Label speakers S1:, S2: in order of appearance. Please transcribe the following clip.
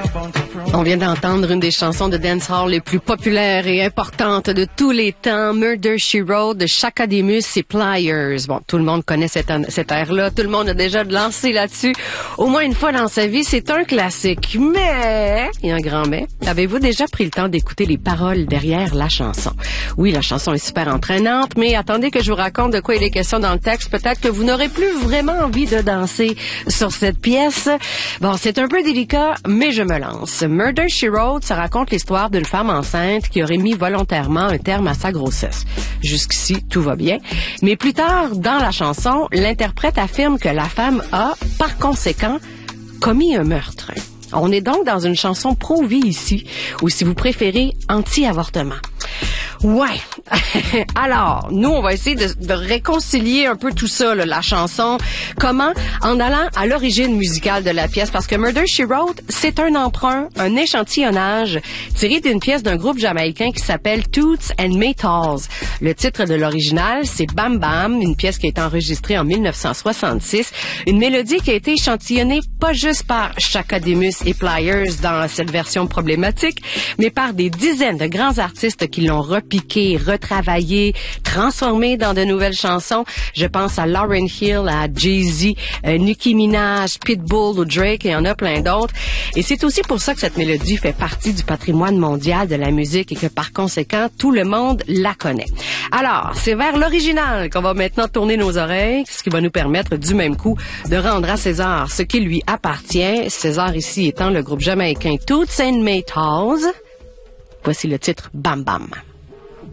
S1: On vient d'entendre une des chansons de dancehall les plus populaires et importantes de tous les temps, Murder, She Wrote de Chaka Demus et Pliers. Bon, tout le monde connaît cette air-là, tout le monde a déjà lancé là-dessus au moins une fois dans sa vie, c'est un classique. Mais, il y a un grand mais, avez-vous déjà pris le temps d'écouter les paroles derrière la chanson? Oui, la chanson est super entraînante, mais attendez que je vous raconte de quoi il est question dans le texte. Peut-être que vous n'aurez plus vraiment envie de danser sur cette pièce. Bon, c'est un peu délicat, mais je me lance. Murder, She Wrote, ça raconte l'histoire d'une femme enceinte qui aurait mis volontairement un terme à sa grossesse. Jusqu'ici, tout va bien. Mais plus tard, dans la chanson, l'interprète affirme que la femme a, par conséquent, commis un meurtre. On est donc dans une chanson pro-vie ici, ou si vous préférez, anti-avortement. Ouais. Alors, nous, on va essayer de réconcilier un peu tout ça, là, la chanson. Comment? En allant à l'origine musicale de la pièce, parce que Murder, She Wrote, c'est un emprunt, un échantillonnage tiré d'une pièce d'un groupe jamaïcain qui s'appelle Toots and Maytals. Le titre de l'original, c'est Bam Bam, une pièce qui a été enregistrée en 1966. Une mélodie qui a été échantillonnée pas juste par Chaka Demus et Pliers dans cette version problématique, mais par des dizaines de grands artistes qui l'ont repiqué, retravaillé, transformé dans de nouvelles chansons. Je pense à Lauryn Hill, à Jay-Z, Nicki Minaj, Pitbull ou Drake, et il y en a plein d'autres. Et c'est aussi pour ça que cette mélodie fait partie du patrimoine mondial de la musique et que par conséquent, tout le monde la connaît. Alors, c'est vers l'original qu'on va maintenant tourner nos oreilles, ce qui va nous permettre du même coup de rendre à César ce qui lui appartient. César ici étant le groupe jamaïcain Toots and Maytals. Voici le titre Bam Bam.